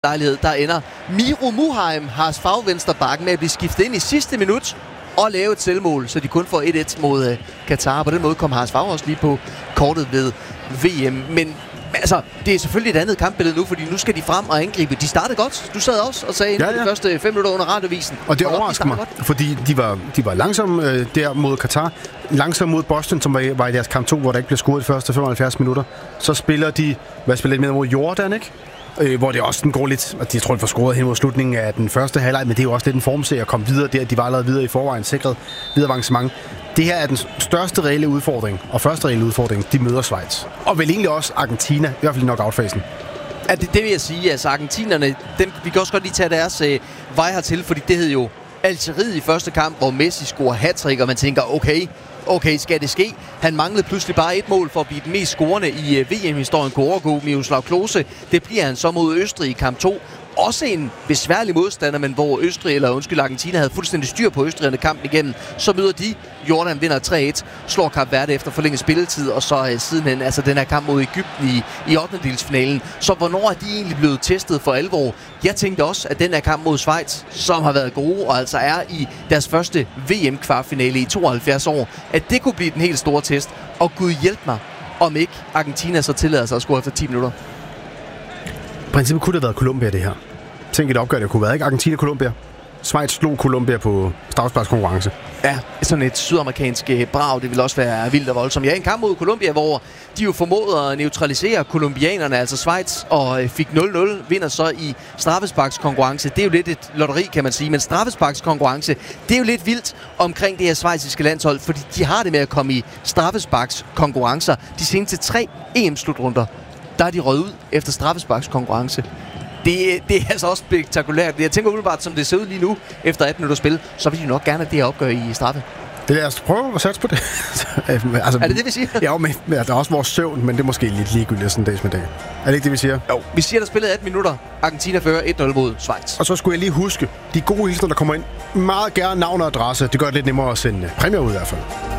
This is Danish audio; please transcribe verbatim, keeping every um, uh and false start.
lejlighed, der ender Miro Muheim, Haas fagvensterbakken, med at blive skiftet ind i sidste minut og lave et selvmål, så de kun får et et mod uh, Katar. På den måde kom Haas Fag også lige på kortet ved V M. Men altså, det er selvfølgelig et andet kampbillede nu, fordi nu skal de frem og angribe. De startede godt. Du sad også og sagde ja, ja. de første fem minutter under radiovisen. Og det overrasker mig, godt. fordi de var, de var langsomme øh, der mod Katar. Langsomme mod Boston, som var, var i deres kamp to, hvor der ikke blev scoret de første femoghalvfjerds minutter. Så spiller de, hvad spiller de med mod Jordan, ikke? Øh, hvor det også den går lidt, og de tror, de får scoret hen mod slutningen af den første halvleg, men det er jo også lidt en formserie at komme videre der. De var allerede videre i forvejen, sikret videre avancement. Det her er den største reelle udfordring, og første reelle udfordring, de møder Schweiz. Og vel egentlig også Argentina, i hvert fald i knockout-fasen. Ja, det, det vil jeg sige. Altså, argentinerne, dem, vi kan også godt lige tage deres øh, vej hertil, fordi det hed jo Algeriet i første kamp, hvor Messi scorer hat-trick, og man tænker, okay, okay, skal det ske? Han manglede pludselig bare et mål for at blive den mest scorende i øh, V M-historien, kunne overgå Miroslav Klose. Det bliver han så mod Østrig i kamp to. Også en besværlig modstander, men hvor Østrig, eller undskyld, Argentina havde fuldstændig styr på Østrigerne kampen igennem. Så møder de, Jordan vinder tre et, slår Kap Verde efter forlænget spilletid, og så øh, sidenhen, altså den her kamp mod Egypten i, i ottendedelsfinalen. Så hvornår er de egentlig blevet testet for alvor? Jeg tænkte også, at den her kamp mod Schweiz, som har været gode, og altså er i deres første V M-kvartfinale i tooghalvfjerds år, at det kunne blive den helt store test. Og Gud hjælp mig, om ikke Argentina så tillader sig at score efter ti minutter. I princippet kunne det have været Colombia, det her. Tænk et opgør, det kunne være, ikke? Argentina-Colombia. Schweiz slog Colombia på straffesparkskonkurrence. Ja, sådan et sydamerikansk brag, det vil også være vildt og voldsomt. Ja, en kamp mod Colombia, hvor de jo formåede at neutralisere kolumbianerne, altså Schweiz, og fik nul nul, vinder så i straffesparkskonkurrence. Det er jo lidt et lotteri, kan man sige, men straffesparkskonkurrence, det er jo lidt vildt omkring det her schweiziske landshold, fordi de har det med at komme i straffesparkskonkurrencer. De seneste tre E M-slutrunder, der er de røget ud efter straffesparkskonkurrence. Det, det er altså også spektakulært. Jeg tænker umiddelbart, som det ser ud lige nu, efter atten minutter spil, så vil de nok gerne have det her opgør i straffe. Det er, altså, prøv at satse på det. altså, er det det, vi siger? Ja, men der er også vores søvn, men det er måske lidt ligegyldigt sådan en dag med dag. Er det ikke det, vi siger? Jo, vi siger, der spillede atten minutter. Argentina fører et nul mod Schweiz. Og så skulle jeg lige huske, de gode hilsner, der kommer ind, meget gerne navn og adresse. Det gør det lidt nemmere at sende præmier ud i hvert fald.